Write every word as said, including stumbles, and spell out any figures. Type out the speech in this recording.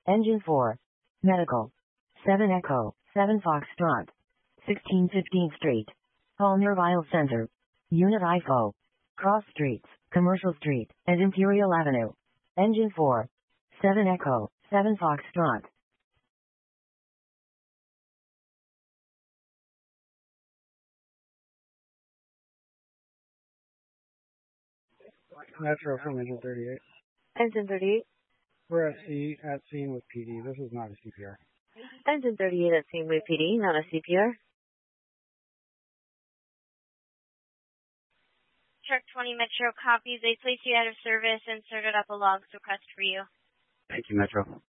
Engine four. Medical. seven Echo, seven Foxtrot. sixteen fifteenth Street. Hall Nervile Center. Unit I F O. Cross Streets, Commercial Street, and Imperial Avenue. Engine four. seven Echo, seven Foxtrot. Metro from Engine thirty-eight. Engine thirty-eight. We're at sea, at scene with P D. This is not a C P R. Engine thirty-eight at scene with P D, not a C P R. Truck twenty Metro copies. They placed you out of service and started up a logs request for you. Thank you, Metro.